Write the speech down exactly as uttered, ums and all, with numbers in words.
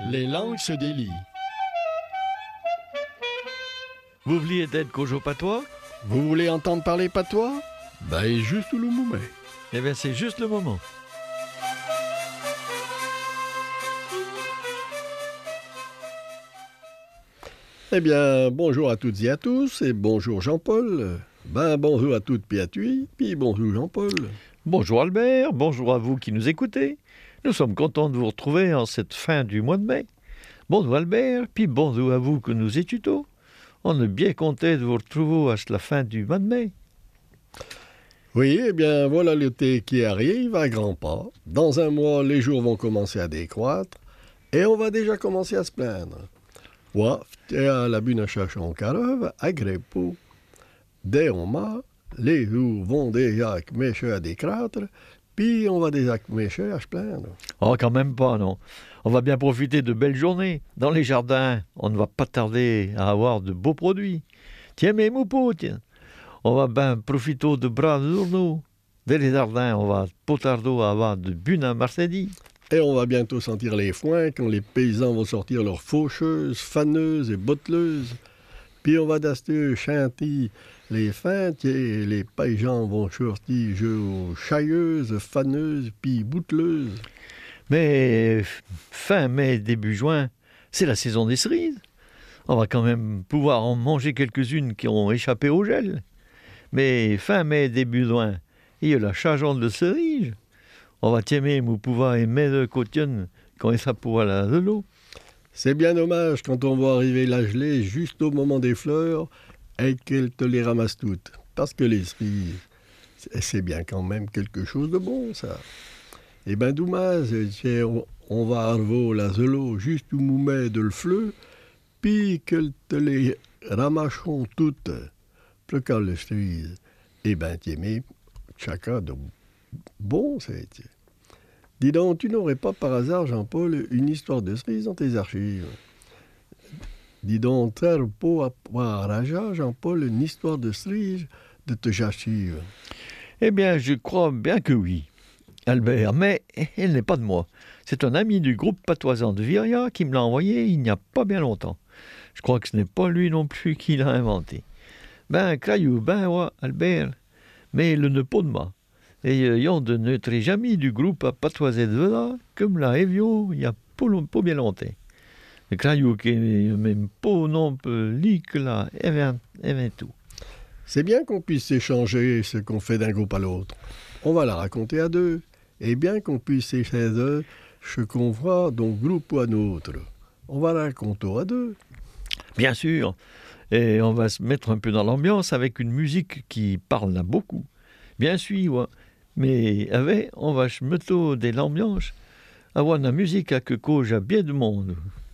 Les langues se délient. Vous vouliez d'être Kojo Patois? Vous voulez entendre parler patois? Ben, juste le moment. Eh bien, c'est juste le moment. Eh bien, bonjour à toutes et à tous, et bonjour Jean-Paul. Ben, bonjour à toutes puis à tuy, puis bonjour Jean-Paul. Bonjour Albert, bonjour à vous qui nous écoutez. Nous sommes contents de vous retrouver en cette fin du mois de mai. Bonjour Albert, puis bonjour à vous que nous étudions. On est bien content de vous retrouver à la fin du mois de mai. Oui, eh bien, voilà l'été qui arrive à grands pas. Dans un mois, les jours vont commencer à décroître, et on va déjà commencer à se plaindre. Ouais, à la bune chercher en carove, à Grépou. Dès on m'a, les jours vont déjà commencer à décroître, puis on va déjà commencer à se plaindre. Oh, quand même pas, non. On va bien profiter de belles journées. Dans les jardins, on ne va pas tarder à avoir de beaux produits. Tiens, mes moupons, tiens. On va bien profiter de bras de journaux. Dans les jardins, on va pas tarder à avoir de bunes à Marcedi. Et on va bientôt sentir les foins quand les paysans vont sortir leurs faucheuses, faneuses et botteleuses. Puis on va d'acheter chanter les feintes et les paysans vont sortir aux chailleuses, faneuses puis bouteleuses. Mais fin mai, début juin, c'est la saison des cerises. On va quand même pouvoir en manger quelques-unes qui ont échappé au gel. Mais fin mai, début juin, il y a la chargeante de cerises. On va t'aimer, ou pouvoir aimer de cotonne quand ça pourra la de l'eau. C'est bien dommage quand on voit arriver la gelée juste au moment des fleurs et qu'elle te les ramasse toutes. Parce que les cerises, c'est bien quand même quelque chose de bon, ça. Eh bien, dommage, on, on va arriver la zelo juste au moment de le fleu, puis qu'elle te les ramasseront toutes. Plus qu'à les cerises. Eh bien, t'aimer, chacun de bon, c'est. Dis donc, tu n'aurais pas par hasard, Jean-Paul, une histoire de cerise dans tes archives? Dis donc, très beau à raja, Jean-Paul, une histoire de cerise de tes archives. Eh bien, je crois bien que oui, Albert, mais elle n'est pas de moi. C'est un ami du groupe patoisant de Viria qui me l'a envoyé il n'y a pas bien longtemps. Je crois que ce n'est pas lui non plus qui l'a inventé. Ben, crayou, ben, ouais, Albert, mais le ne pas de moi. Et ayant de notre ami du groupe à patoiser de là, comme la Evio, il y a pas, pas bien longtemps. Le crayou qui n'est même pas non plus lit que là, et bien, et bien tout. C'est bien qu'on puisse échanger ce qu'on fait d'un groupe à l'autre. On va la raconter à deux. Et bien qu'on puisse échanger ce qu'on voit d'un groupe ou à l'autre. On va la raconter à deux. Bien sûr. Et on va se mettre un peu dans l'ambiance avec une musique qui parle là beaucoup. Bien sûr, ouais. Mais avec, on va se mettre dans l'ambiance, avoir la musique à que cause à bien de monde.